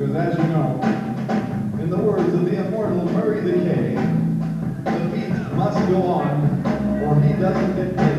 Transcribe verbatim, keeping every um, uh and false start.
Because as you know, in the words of the immortal Murray the K, the beat must go on, or he doesn't get paid.